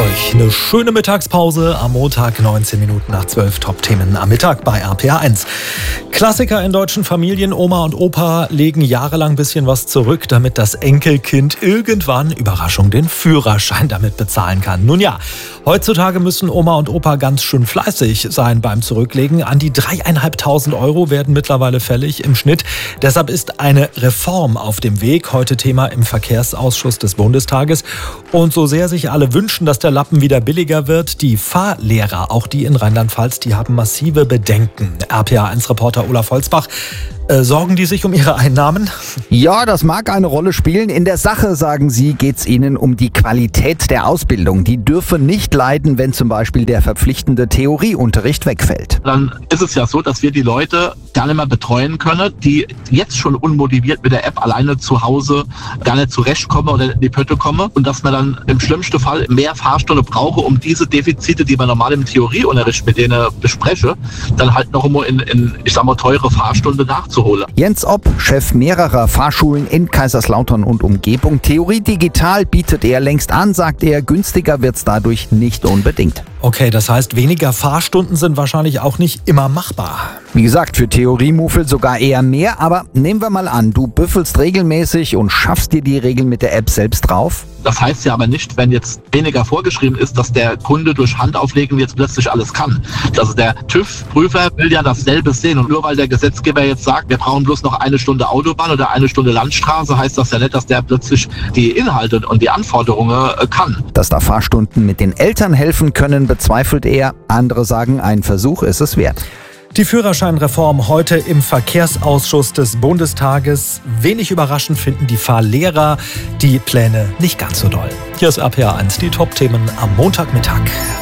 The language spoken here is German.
euch eine schöne Mittagspause am Montag, 19 Minuten nach 12. Top-Themen am Mittag bei RPA1. Klassiker in deutschen Familien. Oma und Opa legen jahrelang ein bisschen was zurück, damit das Enkelkind irgendwann, Überraschung, den Führerschein damit bezahlen kann. Nun ja, heutzutage müssen Oma und Opa ganz schön fleißig sein beim Zurücklegen. An die 3.500 € werden mittlerweile fällig im Schnitt. Deshalb ist eine Reform auf dem Weg. Heute Thema im Verkehrsausschuss des Bundestages. Und so sehr sich alle wünschen, dass der Lappen wieder billiger wird, die Fahrlehrer, auch die in Rheinland-Pfalz, die haben massive Bedenken. RPA1-Reporter Olaf Holzbach. Sorgen die sich um ihre Einnahmen? Ja, das mag eine Rolle spielen. In der Sache, sagen sie, geht es ihnen um die Qualität der Ausbildung. Die dürfe nicht leiden, wenn zum Beispiel der verpflichtende Theorieunterricht wegfällt. Dann ist es ja so, dass wir die Leute gar nicht mehr betreuen können, die jetzt schon unmotiviert mit der App alleine zu Hause gar nicht zurechtkommen oder in die Pötte kommen. Und dass man dann im schlimmsten Fall mehr Fahrstunden brauche, um diese Defizite, die man normal im Theorieunterricht mit denen bespreche, dann halt noch immer in ich sag mal, teure Fahrstunde nachzuholen. Jens Opp, Chef mehrerer Fahrschulen in Kaiserslautern und Umgebung. Theorie digital bietet er längst an, sagt er. Günstiger wird's dadurch nicht unbedingt. Okay, das heißt, weniger Fahrstunden sind wahrscheinlich auch nicht immer machbar. Wie gesagt, für Theoriemuffel sogar eher mehr. Aber nehmen wir mal an, du büffelst regelmäßig und schaffst dir die Regeln mit der App selbst drauf. Das heißt ja aber nicht, wenn jetzt weniger vorgeschrieben ist, dass der Kunde durch Handauflegen jetzt plötzlich alles kann. Also der TÜV-Prüfer will ja dasselbe sehen. Und nur weil der Gesetzgeber jetzt sagt, wir brauchen bloß noch 1 Stunde Autobahn oder 1 Stunde Landstraße, heißt das ja nicht, dass der plötzlich die Inhalte und die Anforderungen kann. Dass da Fahrstunden mit den Eltern helfen können, bezweifelt er. Andere sagen, ein Versuch ist es wert. Die Führerscheinreform heute im Verkehrsausschuss des Bundestages. Wenig überraschend finden die Fahrlehrer die Pläne nicht ganz so doll. Hier ist RPA1, die Top-Themen am Montagmittag.